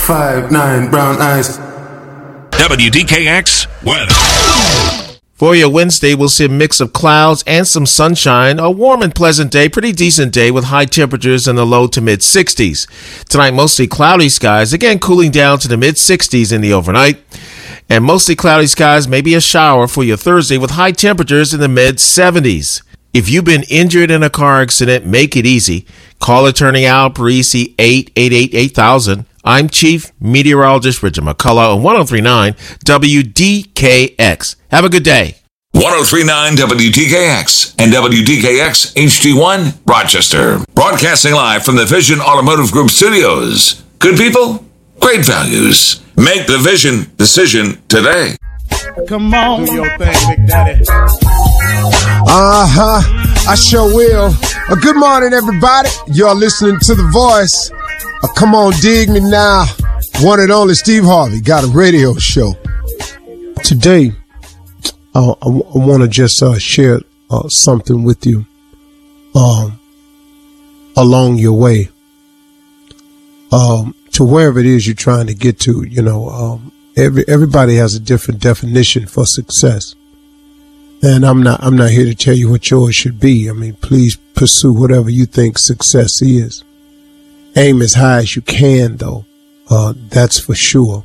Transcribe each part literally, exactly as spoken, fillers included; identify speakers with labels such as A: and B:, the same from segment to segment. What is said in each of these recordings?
A: five nine brown eyes.
B: W D K X weather.
C: For your Wednesday, we'll see a mix of clouds and some sunshine. A warm and pleasant day, pretty decent day with high temperatures in the low to mid sixties. Tonight, mostly cloudy skies, again cooling down to the mid sixties in the overnight. And mostly cloudy skies, maybe a shower for your Thursday with high temperatures in the mid seventies. If you've been injured in a car accident, make it easy. Call Attorney Al Parisi, eight eight eight, eight thousand. I'm Chief Meteorologist Richard McCullough on ten thirty-nine W D K X. Have a good day.
B: ten thirty-nine W D K X and W D K X H D one Rochester. Broadcasting live from the Vision Automotive Group studios. Good people, great values. Make the Vision decision today.
D: Come on. Do your thing, Big Daddy.
E: Uh-huh. I sure will. Uh, good morning, everybody. You're listening to The Voice. Uh, come on, dig me now. One and only Steve Harvey got a radio show. Today, uh, I, w- I want to just uh, share uh, something with you um, along your way um, to wherever it is you're trying to get to. You know, um, every everybody has a different definition for success. And I'm not I'm not here to tell you what yours should be. I mean, please pursue whatever you think success is. Aim as high as you can, though. Uh, that's for sure.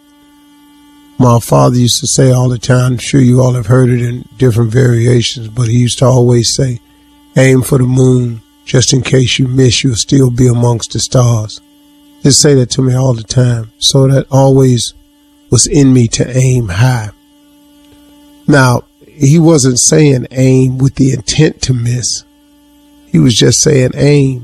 E: My father used to say all the time, I'm sure you all have heard it in different variations, but he used to always say, aim for the moon. Just in case you miss, you'll still be amongst the stars. Just say that to me all the time. So that always was in me to aim high. Now, he wasn't saying aim with the intent to miss. He was just saying aim.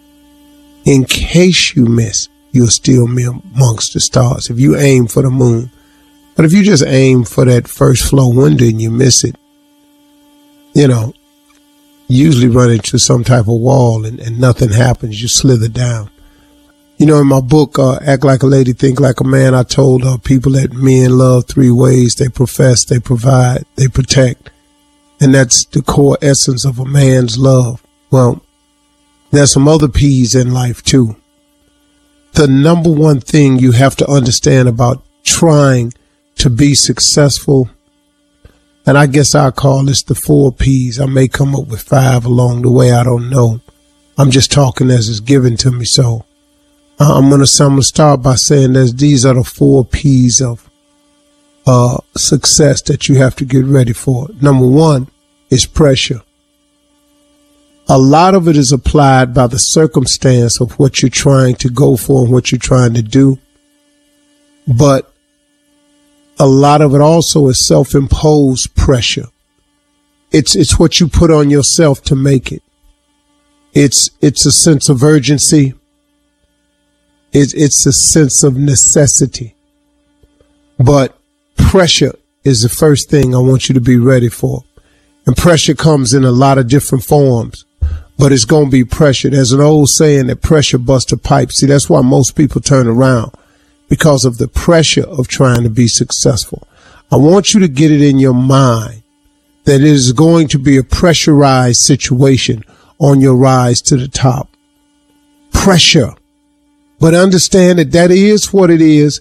E: In case you miss, you'll still be amongst the stars. If you aim for the moon. But if you just aim for that first floor window and you miss it, you know, you usually run into some type of wall and, and nothing happens. You slither down. You know, in my book, uh, Act Like a Lady, Think Like a Man, I told uh, people that men love three ways. They profess, they provide, they protect. And that's the core essence of a man's love. Well, there's some other P's in life, too. The number one thing you have to understand about trying to be successful, and I guess I'll call this the four P's. I may come up with five along the way. I don't know. I'm just talking as it's given to me, so. I'm going to start by saying that these are the four P's of uh, success that you have to get ready for. Number one is pressure. A lot of it is applied by the circumstance of what you're trying to go for and what you're trying to do. But a lot of it also is self-imposed pressure. It's, it's what you put on yourself to make it. It's, it's a sense of urgency. It, it's a sense of necessity. But pressure is the first thing I want you to be ready for. And pressure comes in a lot of different forms, but it's going to be pressure. There's an old saying that pressure busts a pipe. See, that's why most people turn around, because of the pressure of trying to be successful. I want you to get it in your mind that it is going to be a pressurized situation on your rise to the top. Pressure. But understand that that is what it is.